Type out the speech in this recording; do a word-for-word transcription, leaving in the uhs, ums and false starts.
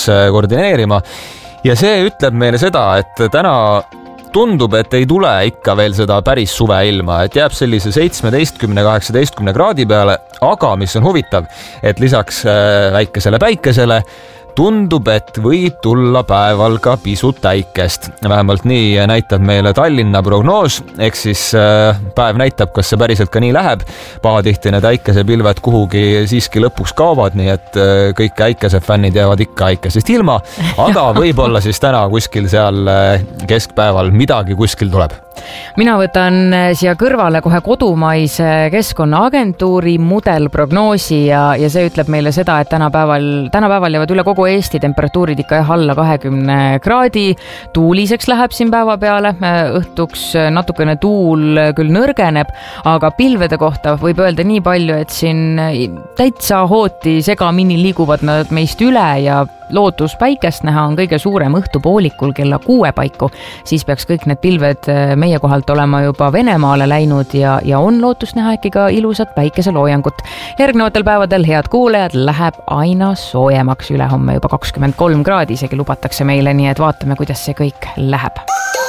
hakkaks koordineerima. Ja see ütleb meile seda, et täna tundub, et ei tule ikka veel seda päris suve ilma, et jääb sellise seitsmeteistkümne kaheksateistkümne kraadi peale, aga mis on huvitav, et lisaks väikesele päikesele tundub, et võib tulla päeval ka pisut päikest. Vähemalt nii näitab meile Tallinna prognoos, ehk siis päev näitab, kas see päriselt ka nii läheb. Pahatihti need äikesepilved kuhugi siiski lõpuks kaovad, nii et kõik äikesefännid jäävad ikka äikesest ilma, aga võib-olla siis täna kuskil seal keskpäeval midagi kuskil tuleb. Mina võtan siia kõrvale kohe kodumaise Keskkonnaagentuuri mudelprognoosi ja, ja see ütleb meile seda, et tänapäeval, tänapäeval jäävad üle kogu Eesti temperatuurid ikka alla kahekümne kraadi. Tuuliseks läheb siin päeva peale, õhtuks natukene tuul küll nõrgeneb, aga pilvede kohta võib öelda nii palju, et siin täitsa hooti segamini liiguvad nad meist üle ja lootus päikest näha on kõige suurem õhtupoolikul kella kuue paiku, siis peaks kõik need pilved meie kohalt olema juba Venemaale läinud ja, ja on lootust näha äkki ka ilusat päikeseloojangut. Järgnevatel päevadel, head kuulejad, läheb aina soojemaks, ülehomme juba kakskümmend kolm kraadi isegi lubatakse meile, nii et vaatame, kuidas see kõik läheb.